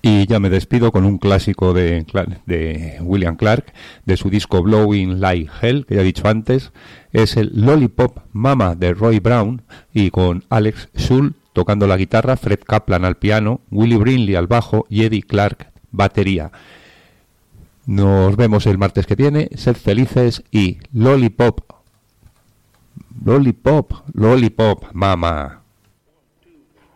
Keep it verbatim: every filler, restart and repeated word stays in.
Y ya me despido con un clásico de, de William Clark, de su disco Blowing Like Hell, que ya he dicho antes. Es el Lollipop Mama de Roy Brown, y con Alex Schul tocando la guitarra, Fred Kaplan al piano, Willie Brinley al bajo y Eddie Clark batería. Nos vemos el martes que viene, sed felices y Lollipop, Lollipop, Lollipop Mama.